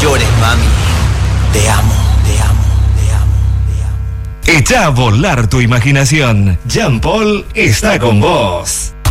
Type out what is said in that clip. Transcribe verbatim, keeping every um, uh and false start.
llores, mami. Te amo, te amo, te amo, te amo. Echa a volar tu imaginación. Jean Paul está con vos.